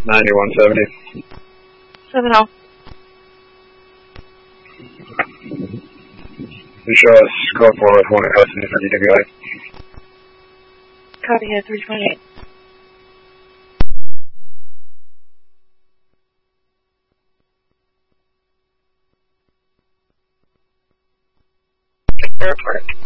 9170. 7-0. You show us scope for Hornet Hudson for DWI. Copy here, 328. Airport.